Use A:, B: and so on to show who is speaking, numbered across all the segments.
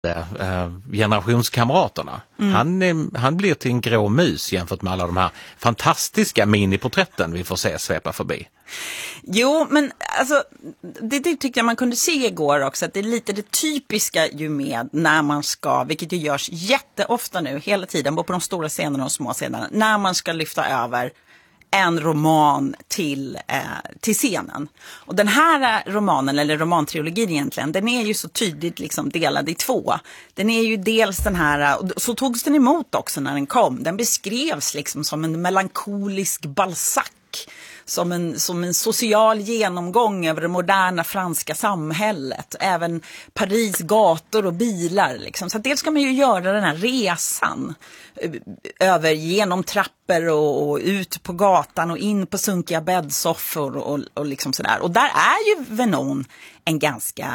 A: generationskamraterna. Han blir till en grå mus jämfört med alla de här fantastiska miniporträtten vi får se svepa förbi.
B: Jo, men alltså, det tyckte jag man kunde se igår också, att det är lite det typiska ju med när man ska, vilket ju görs jätteofta nu hela tiden, både på de stora scenerna och de små scenerna, när man ska lyfta över en roman till scenen. Och den här romanen, eller romantrilogin egentligen, den är ju så tydligt liksom delad i två. Den är ju dels den här, och så togs den emot också när den kom. Den beskrevs liksom som en melankolisk Balzac. Som en social genomgång över det moderna franska samhället. Även Paris gator och bilar. Liksom. Så dels ska man ju göra den här resan över genom trappor och ut på gatan och in på sunkiga bäddsoffor och liksom sådär. Och där är ju Vernon en ganska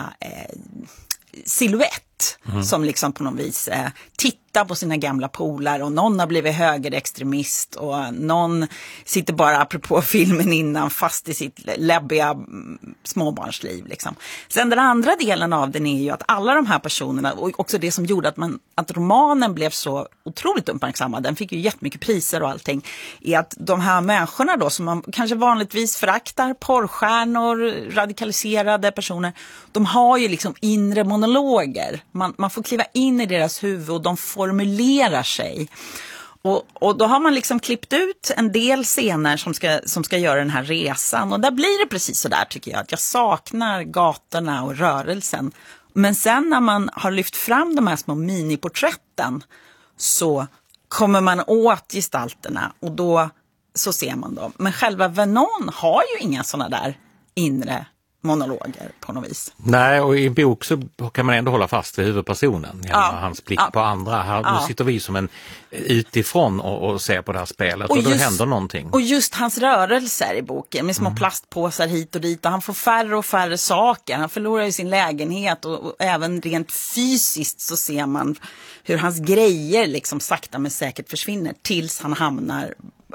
B: silhuett. Som liksom på något vis tittar på sina gamla polar, och någon har blivit högerextremist och någon sitter bara, apropå filmen innan, fast i sitt läbbiga småbarnsliv liksom. Sen den andra delen av den är ju att alla de här personerna, och också det som gjorde att romanen blev så otroligt uppmärksammad, den fick ju jättemycket priser och allting, är att de här människorna då som man kanske vanligtvis föraktar, porrstjärnor, radikaliserade personer, de har ju liksom inre monologer. Man får kliva in i deras huvud och de formulerar sig. Och då har man liksom klippt ut en del scener som ska göra den här resan. Och där blir det precis så där, tycker jag. Att jag saknar gatorna och rörelsen. Men sen när man har lyft fram de här små miniporträtten så kommer man åt gestalterna. Och då så ser man dem. Men själva Vernon har ju inga såna där inre monologer på något vis.
A: Nej, och i en bok så kan man ändå hålla fast vid huvudpersonen. Hans blick på andra. Här, nu sitter vi som en utifrån och ser på det här spelet och då händer någonting. Och
B: just hans rörelser i boken med små plastpåsar hit och dit, och han får färre och färre saker. Han förlorar ju sin lägenhet och även rent fysiskt så ser man hur hans grejer liksom sakta men säkert försvinner tills han hamnar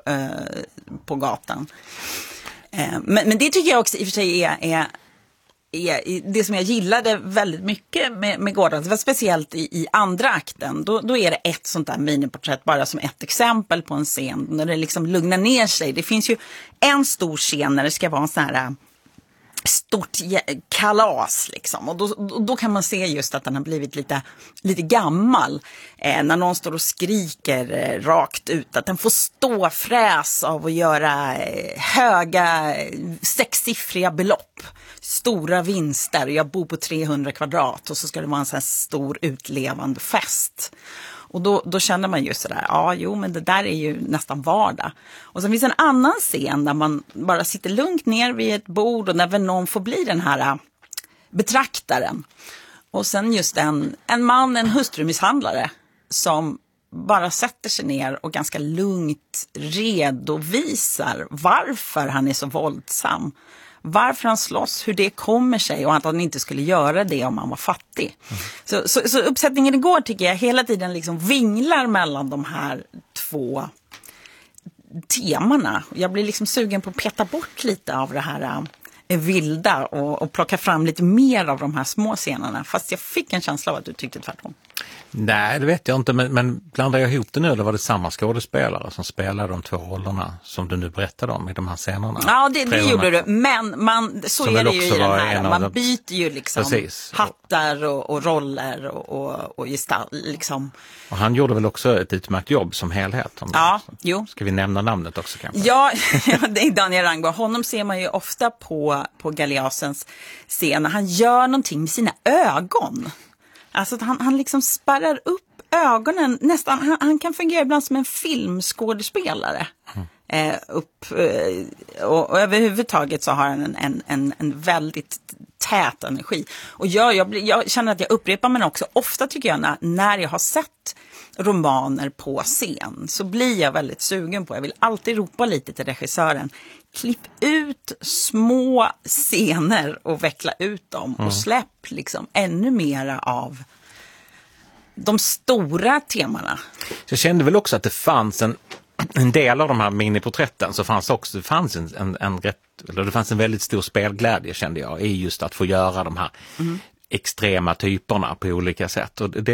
B: på gatan. Men det tycker jag också i och för sig är det som jag gillade väldigt mycket med Gordon. Det var speciellt i andra akten. Då är det ett sånt där miniporträtt bara som ett exempel på en scen när det liksom lugnar ner sig. Det finns ju en stor scen när det ska vara en sån här stort kalas liksom. Och då kan man se just att den har blivit lite gammal. När någon står och skriker rakt ut. Att den får stå fräs av att göra höga sexsiffriga belopp. Stora vinster. Jag bor på 300 kvadrat och så ska det vara en sån här stor utlevande fest. Och då känner man ju sådär, men det där är ju nästan vardag. Och sen finns en annan scen där man bara sitter lugnt ner vid ett bord och när någon får bli den här betraktaren. Och sen just en hustrumisshandlare som bara sätter sig ner och ganska lugnt redovisar varför han är så våldsam. Varför han slåss, hur det kommer sig och att han inte skulle göra det om han var fattig. Så uppsättningen igår tycker jag hela tiden liksom vinglar mellan de här två temana. Jag blir liksom sugen på att peta bort lite av det här vilda och plocka fram lite mer av de här små scenerna. Fast jag fick en känsla av att du tyckte tvärtom.
A: Nej, det vet jag inte, men blandar jag ihop det nu, då var det samma skådespelare som spelade de två rollerna som du nu berättade om i de här scenerna.
B: Ja, det gjorde du, men så är det ju i den här. Man byter ju liksom hattar och roller och gestalt liksom.
A: Och han gjorde väl också ett utmärkt jobb som helhet.
B: Jo.
A: Ska vi nämna namnet också kanske?
B: Ja, det är Daniel Rangborg. Honom ser man ju ofta på Galeasens scen. Han gör någonting med sina ögon. Alltså att han liksom spärrar upp ögonen nästan. Han kan fungera ibland som en filmskådespelare. Och överhuvudtaget så har han en väldigt tät energi. Och jag känner att jag upprepar, men också ofta tycker jag när jag har sett romaner på scen så blir jag väldigt sugen på. Jag vill alltid ropa lite till regissören. Klipp ut små scener och veckla ut dem och släpp liksom ännu mera av de stora temana.
A: Jag kände väl också att det fanns en del av de här miniporträtten så fanns också det fanns en väldigt stor spelglädje, kände jag, i just att få göra de här extrema typerna på olika sätt. Och